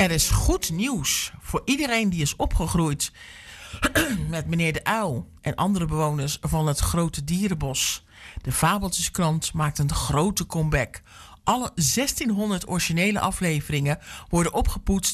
Er is goed nieuws voor iedereen die is opgegroeid met meneer de Uil en andere bewoners van het Grote Dierenbos. De Fabeltjeskrant maakt een grote comeback. Alle 1600 originele afleveringen worden opgepoetst